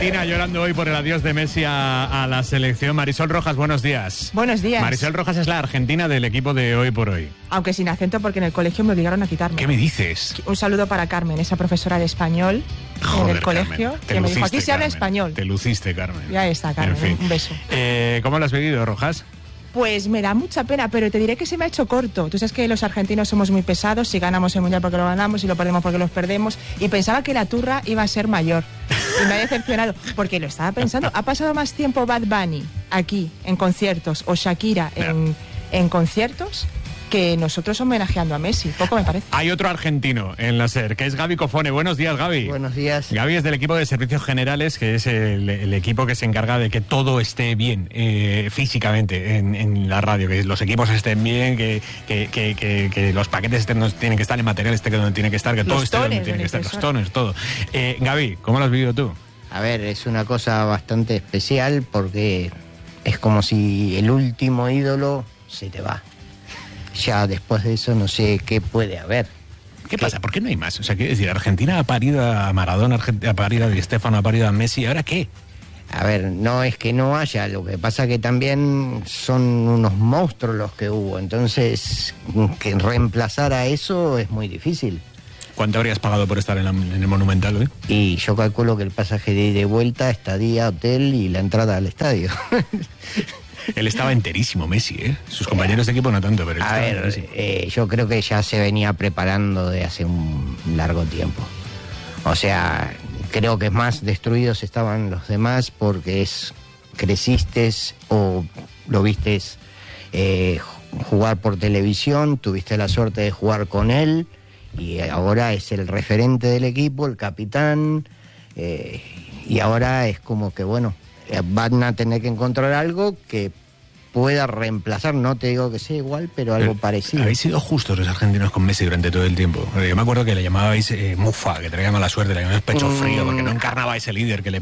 Argentina llorando hoy por el adiós de Messi a la selección. Marisol Rojas, buenos días. Buenos días. Marisol Rojas es la argentina del equipo de Hoy por Hoy. Aunque sin acento, porque en el colegio me obligaron a quitarme. ¿Qué me dices? Un saludo para Carmen, esa profesora de español en el colegio, Carmen, que me dijo, aquí se habla Carmen, español. Te luciste, Carmen. Ya está, Carmen, En fin. un beso. ¿Cómo lo has vivido, Rojas? Pues me da mucha pena, pero te diré que se me ha hecho corto. Tú sabes que los argentinos somos muy pesados, si ganamos el Mundial porque lo ganamos, si lo perdemos porque los perdemos, y pensaba que la turra iba a ser mayor. Y me ha decepcionado, porque lo estaba pensando. Ha pasado más tiempo Bad Bunny aquí, en conciertos, o Shakira en conciertos, que nosotros homenajeando a Messi. Poco me parece. Hay otro argentino en la SER, que es Gaby Cofone. Buenos días, Gaby. Buenos días. Gaby es del equipo de servicios generales, que es el equipo que se encarga de que todo esté bien físicamente en la radio, que los equipos estén bien, que los paquetes tienen que estar en material donde tiene que estar, que todo esté donde tiene que estar, los toners, todo. Gaby, ¿cómo lo has vivido tú? A ver, es una cosa bastante especial porque es como si el último ídolo se te va. Ya después de eso no sé qué puede haber. ¿Qué pasa? ¿Por qué no hay más? O sea, quiero decir, Argentina ha parido a Maradona, ha parido a Di Stéfano, ha parido a Messi, ¿ahora qué? A ver, no es que no haya, lo que pasa que también son unos monstruos los que hubo, entonces que reemplazar a eso es muy difícil. ¿Cuánto habrías pagado por estar en el Monumental hoy? Y yo calculo que el pasaje de ida y vuelta, estadía, hotel y la entrada al estadio. Él estaba enterísimo, Messi, ¿eh? Sus compañeros de equipo no tanto, pero él a estaba ver, yo creo que ya se venía preparando de hace un largo tiempo. O sea, creo que más destruidos estaban los demás porque creciste o lo viste jugar por televisión, tuviste la suerte de jugar con él y ahora es el referente del equipo, el capitán, y ahora es como que, bueno, van a tener que encontrar algo que pueda reemplazar, no te digo que sea igual, pero algo parecido. Habéis sido justos los argentinos con Messi durante todo el tiempo. Yo me acuerdo que le llamabais mufa, que traía mala suerte, le llamabais pecho frío, porque no encarnaba ese líder que le